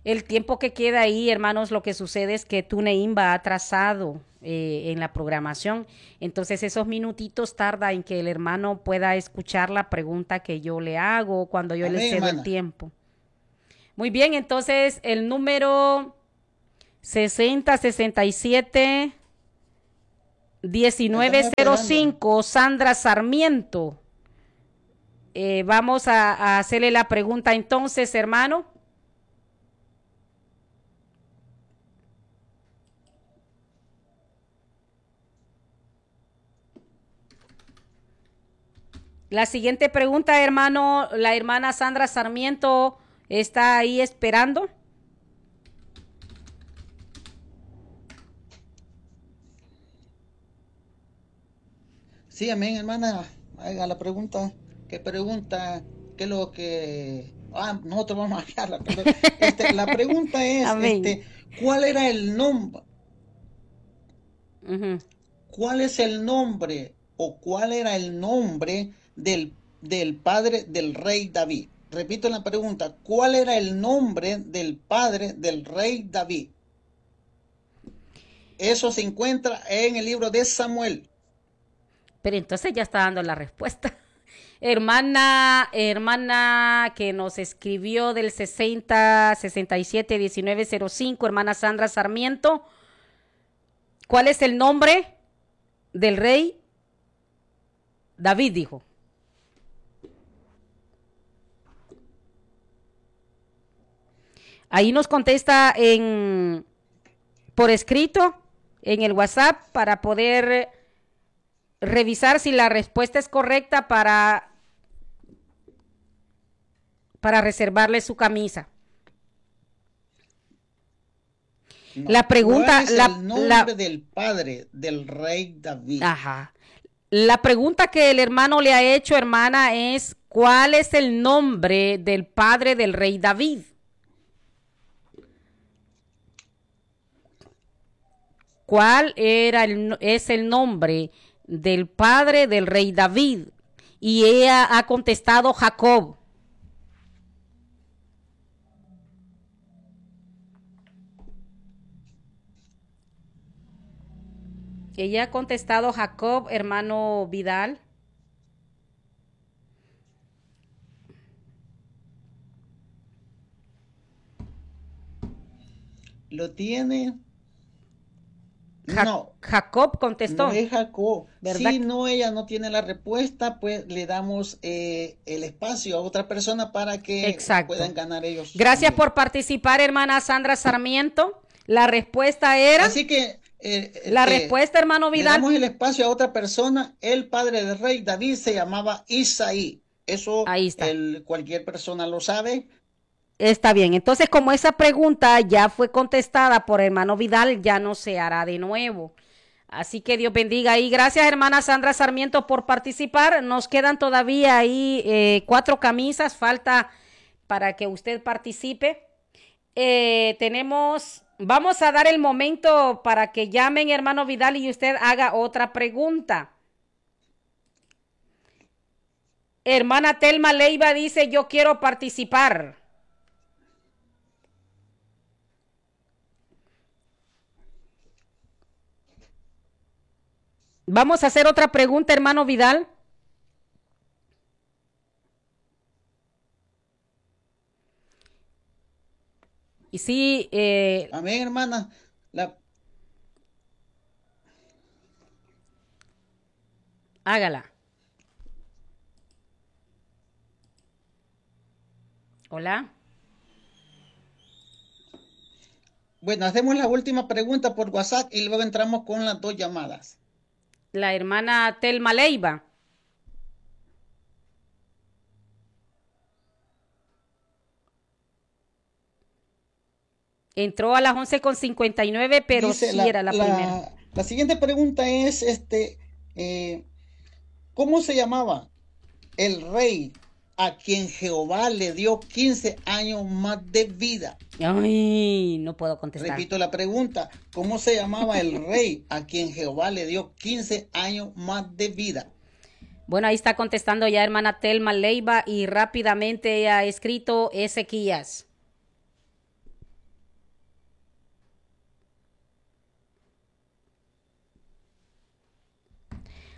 El tiempo que queda ahí, hermanos, lo que sucede es que TuneIn va atrasado en la programación. Entonces esos minutitos tarda en que el hermano pueda escuchar la pregunta que yo le hago cuando yo le Amén, cedo el hermana. tiempo. Muy bien, entonces el número 6067 Estamos esperando. 1905, Sandra Sarmiento. Vamos a hacerle la pregunta entonces, hermano. La siguiente pregunta, hermano, la hermana Sandra Sarmiento está ahí esperando. Sí, amén, hermana. Haga la pregunta. ¿Qué pregunta? ¿Qué es lo que... Ah, nosotros vamos a hallarla, perdón. La pregunta es, Amén. ¿cuál era el nombre? Ujú. ¿Cuál es el nombre o cuál era el nombre del padre del rey David? Repito la pregunta, ¿cuál era el nombre del padre del rey David? Eso se encuentra en el libro de Samuel. Pero entonces ya está dando la respuesta. Hermana que nos escribió del 60671905, hermana Sandra Sarmiento, ¿cuál es el nombre del rey? David dijo. Ahí nos contesta por escrito en el WhatsApp para poder revisar si la respuesta es correcta para reservarle su camisa. No, La ¿cuál pregunta, es el nombre del padre del rey David? ajá. La pregunta que el hermano le ha hecho, hermana, es ¿cuál es el nombre del padre del rey David? Es el nombre del padre del rey David? Y ella ha contestado Jacob. Ella ha contestado Jacob, hermano Vidal. ¿Lo tiene? No, Jacob no contestó, es Jacob. ¿verdad? Si no, ella no tiene la respuesta, pues le damos el espacio a otra persona para que Exacto. puedan ganar ellos Gracias también. por participar, hermana Sandra Sarmiento. La respuesta era, Así que la respuesta, hermano le Vidal, damos el espacio a otra persona. El padre del rey David se llamaba Isaí. Eso ahí está. cualquier persona lo sabe. Está bien. Entonces, como esa pregunta ya fue contestada por hermano Vidal, ya no se hará de nuevo. Así que Dios bendiga. Y gracias, hermana Sandra Sarmiento, por participar. Nos quedan todavía ahí 4 camisas. Falta para que usted participe. Vamos a dar el momento para que llamen, hermano Vidal, y usted haga otra pregunta. Hermana Telma Leiva dice, yo quiero participar. Vamos a hacer otra pregunta, hermano Vidal. Y sí, Amén, hermana. La, hágala. Hola. bueno, hacemos la última pregunta por WhatsApp y luego entramos con las dos llamadas. La hermana Telma Leiva. Entró a las 11:59, pero Dice sí era la primera. la siguiente pregunta es, eh, ¿cómo se llamaba el rey a quien Jehová le dio 15 años más de vida? Ay, no puedo contestar. Repito la pregunta, ¿cómo se llamaba el rey a quien Jehová le dio 15 años más de vida? Bueno, ahí está contestando ya hermana Telma Leiva y rápidamente ella ha escrito Ezequías.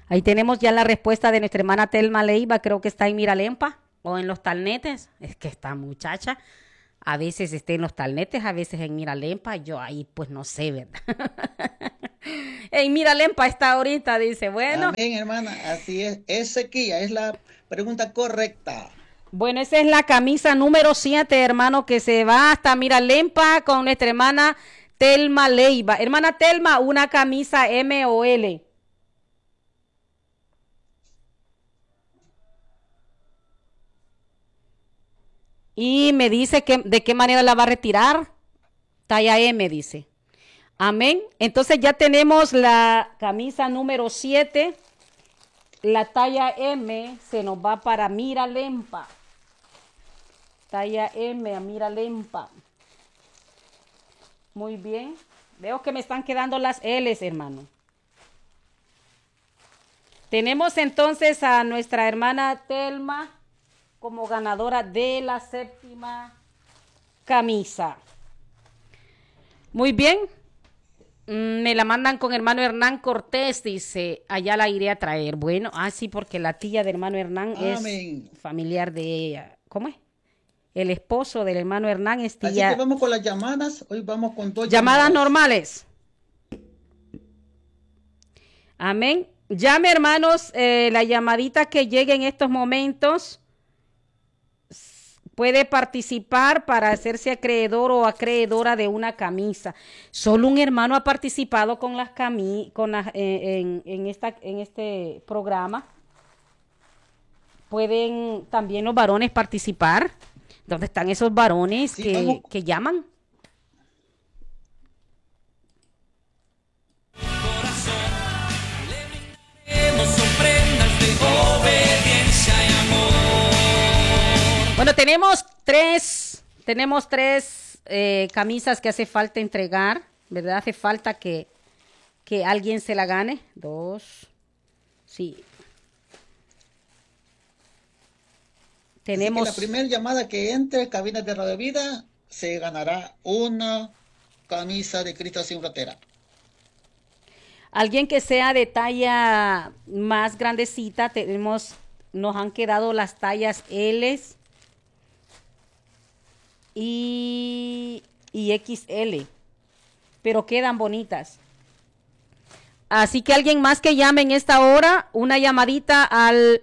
Ahí tenemos ya la respuesta de nuestra hermana Telma Leiva, creo que está en Miralempa o en los Talnetes. Es que esta muchacha a veces está en los Talnetes, a veces en Miralempa. Yo ahí pues no sé, ¿verdad? En Miralempa está ahorita, dice, bueno. Amén, hermana, así es. Ezequiel es la pregunta correcta. Bueno, esa es la camisa número 7, hermano, que se va hasta Miralempa con nuestra hermana Telma Leiva. Hermana Telma, una camisa M o L. Y me dice que de qué manera la va a retirar. Talla M, dice. Amén. Entonces ya tenemos la camisa número 7. La talla M se nos va para Miralempa. Talla M a Miralempa. Muy bien. Veo que me están quedando las L's, hermano. Tenemos entonces a nuestra hermana Telma como ganadora de la 7ª camisa. Muy bien. Me la mandan con hermano Hernán Cortés, dice, allá la iré a traer. Bueno, sí, porque la tía de hermano Hernán Amén. Es familiar de ella. ¿Cómo es? El esposo del hermano Hernán es tía. Así que vamos con las llamadas. Hoy vamos con 2 llamadas normales. Amén. Llame, hermanos, la llamadita que llegue en estos momentos puede participar para hacerse acreedor o acreedora de una camisa. Solo un hermano ha participado con las en este programa. Pueden también los varones participar. ¿Dónde están esos varones que llaman? Bueno, tenemos tres camisas que hace falta entregar, ¿verdad? Hace falta que alguien se la gane. 2, sí. Tenemos. Así que la primera llamada que entre Cabinas de Radio Vida se ganará una camisa de Cristo sin frontera. Alguien que sea de talla más grandecita, nos han quedado las tallas L y XL, pero quedan bonitas. Así que alguien más que llame en esta hora, una llamadita al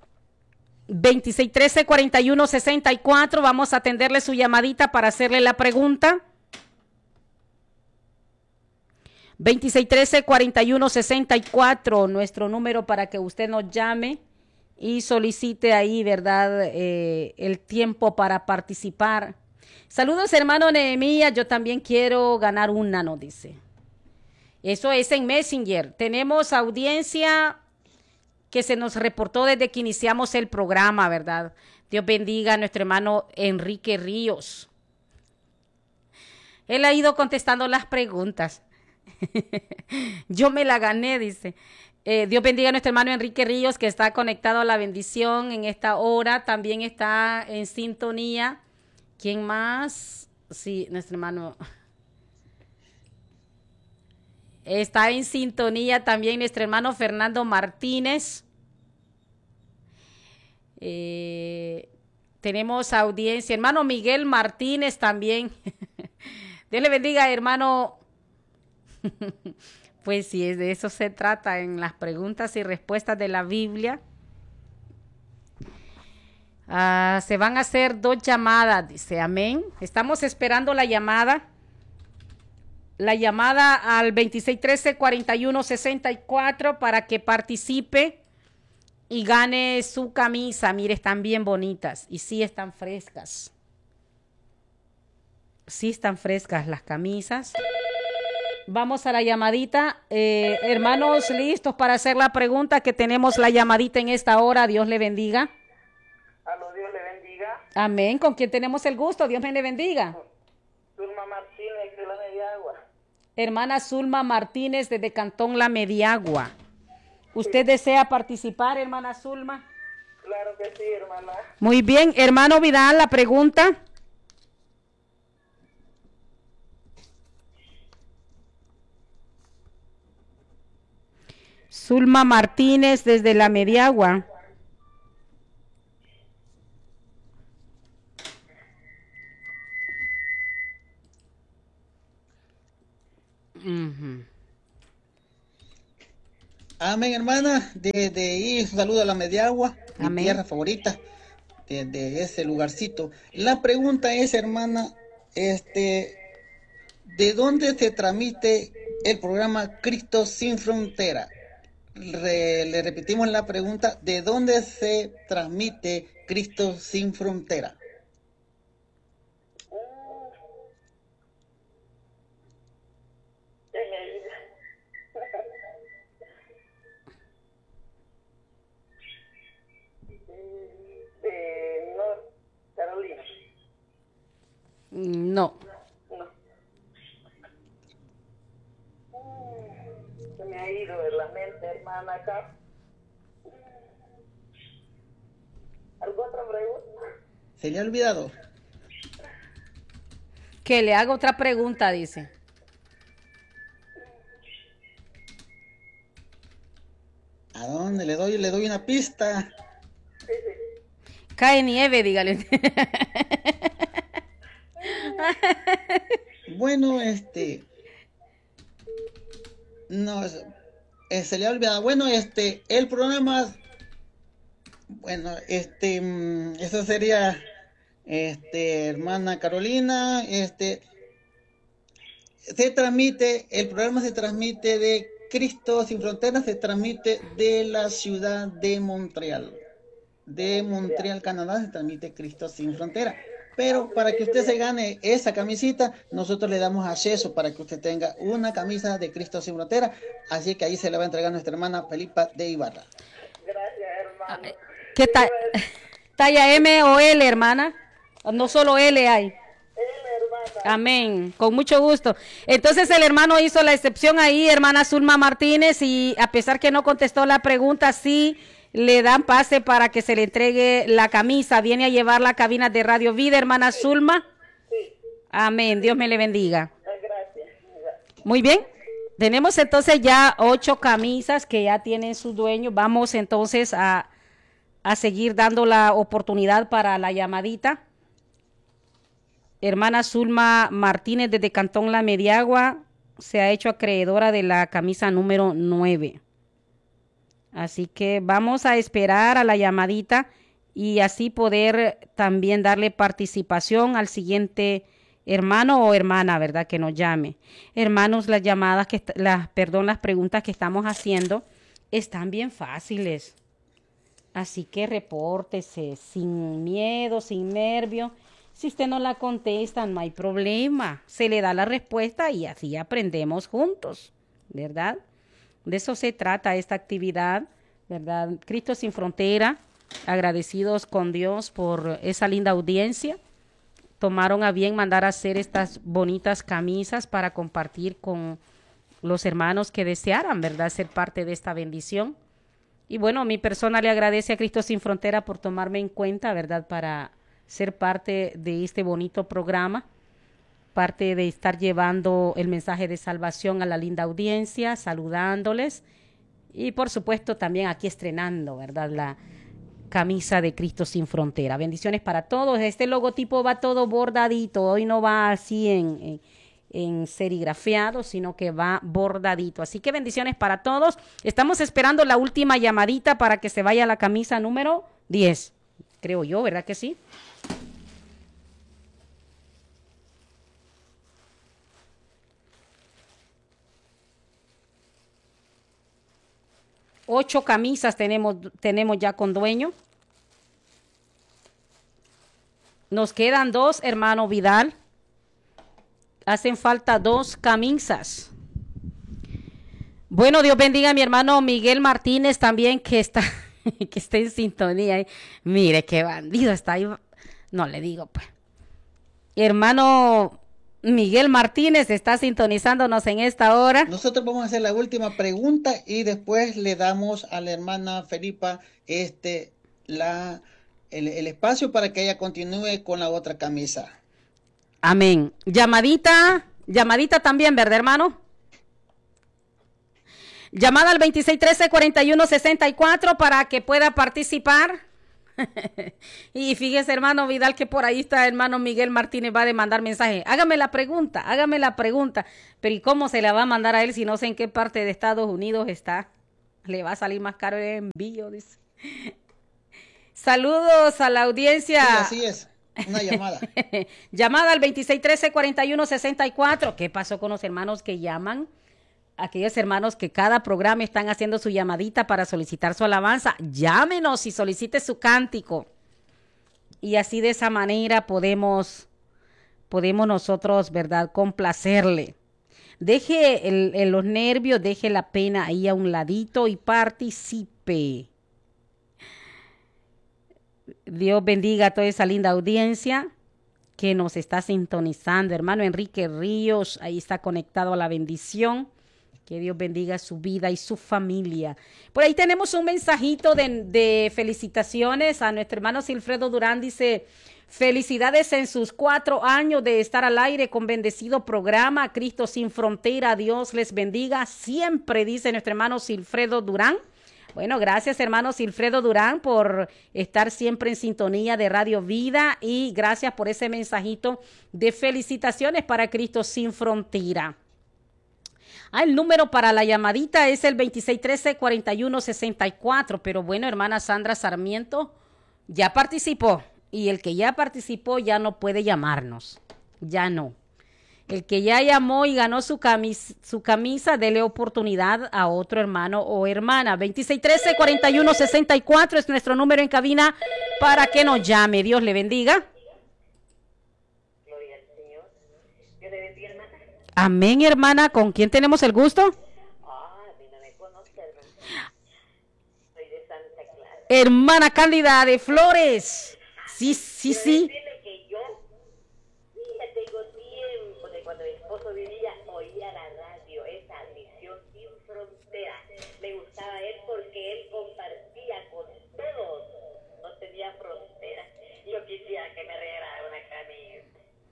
2613-4164, vamos a atenderle su llamadita para hacerle la pregunta. 2613-4164, nuestro número para que usted nos llame y solicite ahí, ¿verdad? El tiempo para participar. Saludos, hermano Nehemías, yo también quiero ganar una, nos dice. Eso es en Messenger. Tenemos audiencia que se nos reportó desde que iniciamos el programa, ¿verdad? Dios bendiga a nuestro hermano Enrique Ríos. Él ha ido contestando las preguntas. Yo me la gané, dice. Dios bendiga a nuestro hermano Enrique Ríos, que está conectado a la bendición en esta hora. También está en sintonía. ¿Quién más? Sí, nuestro hermano. Está en sintonía también nuestro hermano Fernando Martínez. Tenemos audiencia. Hermano Miguel Martínez también. Dios le bendiga, hermano. Pues sí, de eso se trata en las preguntas y respuestas de la Biblia. Se van a hacer 2 llamadas, dice, amén. Estamos esperando la llamada. La llamada al 2613-4164 para que participe y gane su camisa. Mire, están bien bonitas y sí están frescas. Sí están frescas las camisas. Vamos a la llamadita. Hermanos, listos para hacer la pregunta, que tenemos la llamadita en esta hora. Dios le bendiga. Aló, Dios le bendiga. Amén. ¿Con quién tenemos el gusto? Dios me le bendiga. Zulma Martínez de La Mediagua. Hermana Zulma Martínez desde Cantón La Mediagua. ¿Usted desea participar, hermana Zulma? Claro que sí, hermana. Muy bien. Hermano Vidal, la pregunta. Zulma Martínez desde la Mediagua. Amén, hermana. Desde ahí, un saludo a la Mediagua, mi Amén. tierra favorita, desde ese lugarcito. La pregunta es, hermana, ¿de dónde se transmite el programa Cristo Sin Frontera? Le repetimos la pregunta, ¿de dónde se transmite Cristo Sin Frontera? De North Carolina. No. No. Se me ha ido de la mente, hermana, acá. ¿Alguna otra pregunta? ¿Se le ha olvidado? Que le haga otra pregunta, dice. ¿A dónde? Le doy una pista. Cae nieve, dígale. Bueno, no, se le ha olvidado. Bueno, el programa, bueno, eso sería, hermana Carolina, el programa se transmite de Cristo Sin Fronteras, se transmite de la ciudad de Montreal. De Montreal, Canadá, se transmite Cristo Sin Frontera. Pero para que usted se gane esa camisita, nosotros le damos acceso para que usted tenga una camisa de Cristo Sin Frontera. Así que ahí se le va a entregar a nuestra hermana Felipa de Ibarra. Gracias, hermano. ¿Qué tal? ¿Talla M o L, hermana? No solo L hay. Amén, con mucho gusto. Entonces el hermano hizo la excepción ahí, hermana Zulma Martínez, y a pesar que no contestó la pregunta, sí le dan pase para que se le entregue la camisa. Viene a llevar la cabina de Radio Vida, hermana Zulma. Sí. Amén, Dios me le bendiga. Gracias. Muy bien, tenemos entonces ya 8 camisas que ya tienen su dueño. Vamos entonces a seguir dando la oportunidad para la llamadita. Hermana Zulma Martínez desde Cantón La Mediagua se ha hecho acreedora de la camisa número 9. Así que vamos a esperar a la llamadita y así poder también darle participación al siguiente hermano o hermana, ¿verdad? Que nos llame. Hermanos, las llamadas las preguntas que estamos haciendo están bien fáciles. Así que repórtese sin miedo, sin nervio. Si usted no la contesta, no hay problema. Se le da la respuesta y así aprendemos juntos, ¿verdad? De eso se trata esta actividad, ¿verdad? Cristo Sin Frontera, agradecidos con Dios por esa linda audiencia. Tomaron a bien mandar a hacer estas bonitas camisas para compartir con los hermanos que desearan, ¿verdad?, ser parte de esta bendición. Y bueno, mi persona le agradece a Cristo Sin Frontera por tomarme en cuenta, ¿verdad?, para ser parte de este bonito programa, parte de estar llevando el mensaje de salvación a la linda audiencia, saludándoles y por supuesto también aquí estrenando, ¿verdad?, la camisa de Cristo Sin Frontera. Bendiciones para todos. Este logotipo va todo bordadito, hoy no va así en serigrafiado, sino que va bordadito. Así que bendiciones para todos. Estamos esperando la última llamadita para que se vaya la camisa número 10. Creo yo, ¿verdad que sí? Ocho camisas tenemos ya con dueño. Nos quedan 2, hermano Vidal. Hacen falta 2 camisas. Bueno, Dios bendiga a mi hermano Miguel Martínez también, que está en sintonía. Mire qué bandido está ahí. No le digo, pues. Hermano Miguel Martínez está sintonizándonos en esta hora. Nosotros vamos a hacer la última pregunta y después le damos a la hermana Felipa el espacio para que ella continúe con la otra camisa. Amén. Llamadita también, ¿verdad, hermano? Llamada al 2613-4164 para que pueda participar. Y fíjese, hermano Vidal, que por ahí está hermano Miguel Martínez, va a mandar mensaje. Hágame la pregunta. Pero ¿y cómo se la va a mandar a él si no sé en qué parte de Estados Unidos está? Le va a salir más caro el envío, dice. Saludos a la audiencia. Sí, así es. Una llamada. Llamada al 2613-4164. ¿Qué pasó con los hermanos que llaman? Aquellos hermanos que cada programa están haciendo su llamadita para solicitar su alabanza. Llámenos y solicite su cántico. Y así de esa manera podemos nosotros, ¿verdad?, complacerle. Deje los nervios, deje la pena ahí a un ladito y participe. Dios bendiga a toda esa linda audiencia que nos está sintonizando. Hermano Enrique Ríos, ahí está conectado a la bendición. Que Dios bendiga su vida y su familia. Por ahí tenemos un mensajito de felicitaciones a nuestro hermano Silfredo Durán. Dice, felicidades en sus 4 años de estar al aire con bendecido programa. Cristo sin frontera, Dios les bendiga siempre, dice nuestro hermano Silfredo Durán. Bueno, gracias hermano Silfredo Durán por estar siempre en sintonía de Radio Vida y gracias por ese mensajito de felicitaciones para Cristo sin frontera. El número para la llamadita es el 2613-4164, pero bueno, hermana Sandra Sarmiento ya participó y el que ya participó ya no puede llamarnos, ya no. El que ya llamó y ganó su camisa, dele oportunidad a otro hermano o hermana. 2613-4164 es nuestro número en cabina para que nos llame. Dios le bendiga. Gloria al Señor. Dios le bendiga, hermana. Amén, hermana. ¿Con quién tenemos el gusto? A mí no me conoce, hermana. Soy de Santa Clara. Hermana Cándida de Flores. Sí. Decirle que yo, ya tengo tiempo de cuando mi esposo vivía, oía la radio, esa Misión Sin Frontera. Me gustaba él porque él compartía con todos, no tenía fronteras. Yo quisiera que me regalara una camisa.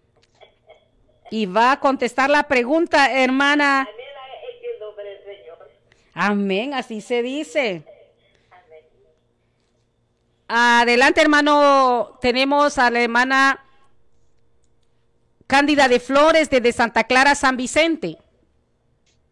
Y va a contestar la pregunta, hermana. Amén, en el nombre del Señor. Amén, así se dice. Amén. Adelante, hermano. Tenemos a la hermana Cándida de Flores desde Santa Clara, San Vicente.